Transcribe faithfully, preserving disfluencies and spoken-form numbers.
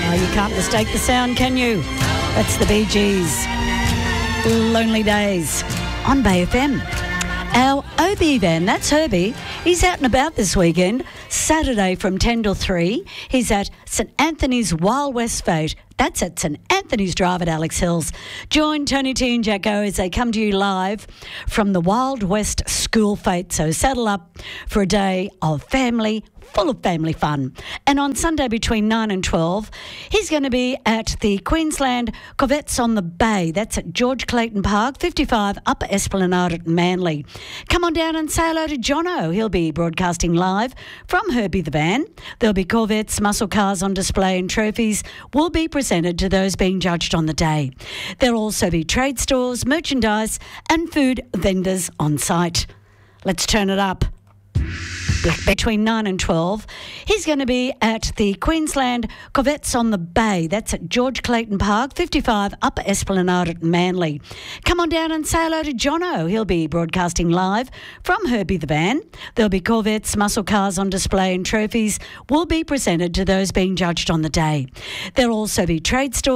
Oh, you can't mistake the sound, can you? That's the Bee Gees. Lonely Days on Bay F M. Our O B van, that's Herbie, he's out and about this weekend. Saturday from ten till three, he's at St Anthony's Wild West Fete. That's at St Anthony's Drive at Alex Hills. Join Tony T and Jacko as they come to you live from the Wild West School Fete. So saddle up for a day of family, full of family fun. And on Sunday between nine and twelve, he's going to be at the Queensland Corvettes on the Bay. That's at George Clayton Park, fifty-five Upper Esplanade at Manly. Come on down and say hello to Jono. He'll be broadcasting live from Herbie the Van. There'll be Corvettes, muscle cars on display, and trophies will be presented to those being judged on the day. There'll also be trade stores, merchandise and food vendors on site. Let's turn it up. Between nine and twelve, he's going to be at the Queensland Corvettes on the Bay. That's at George Clayton Park, fifty-five Upper Esplanade at Manly. Come on down and say hello to Jono. He'll be broadcasting live from Herbie the Van. There'll be Corvettes, muscle cars on display, and trophies will be presented to those being judged on the day. There'll also be trade stores,